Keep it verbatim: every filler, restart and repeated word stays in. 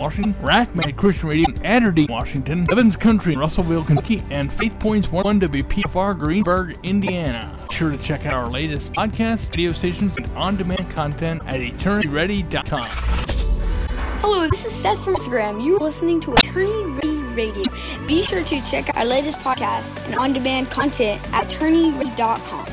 Washington, Rackman Christian Radio in Adderley, Washington, Evans Country in Russellville, Kentucky, and Faith Points one W P F R Greenburgh, Indiana. Be sure to check out our latest podcasts, radio stations, and on-demand content at eternity ready dot com. Hello, this is Seth from Instagram. You're listening to Eternity Ready Radio. Be sure to check out our latest podcast and on-demand content at eternity ready dot com.